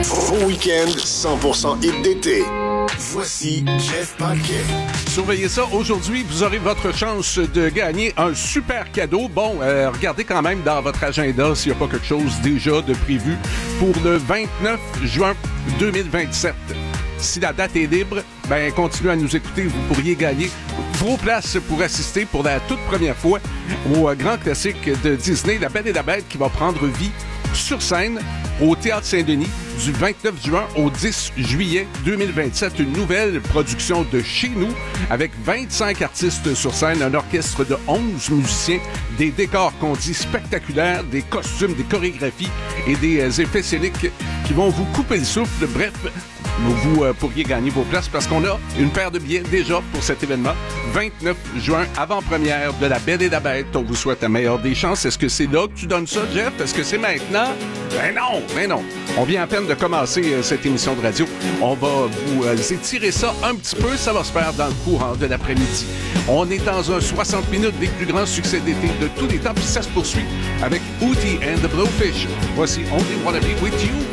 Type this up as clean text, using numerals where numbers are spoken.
Vos week-ends 100% hit d'été. Voici Jeff Paquet. Surveillez ça. Aujourd'hui, vous aurez votre chance de gagner un super cadeau. Bon, regardez quand même dans votre agenda s'il n'y a pas quelque chose déjà de prévu pour le 29 juin 2027. Si la date est libre, ben continuez à nous écouter. Vous pourriez gagner vos places pour assister pour la toute première fois au grand classique de Disney, La Belle et la Bête, qui va prendre vie sur scène au Théâtre Saint-Denis du 29 juin au 10 juillet 2027. Une nouvelle production de chez nous avec 25 artistes sur scène, un orchestre de 11 musiciens, des décors qu'on dit spectaculaires, des costumes, des chorégraphies et des effets scéniques qui vont vous couper le souffle. Bref, vous pourriez gagner vos places parce qu'on a une paire de billets déjà pour cet événement. 29 juin, avant-première de La Belle et la Bête. On vous souhaite la meilleure des chances. Est-ce que c'est là que tu donnes ça, Jeff? Est-ce que c'est maintenant? Ben non. On vient à peine de commencer cette émission de radio. On va vous étirer ça un petit peu. Ça va se faire dans le courant de l'après-midi. On est dans un 60 minutes des plus grands succès d'été de tous les temps. Puis ça se poursuit avec Hootie and the Blowfish. Voici Only Wanna Be With You.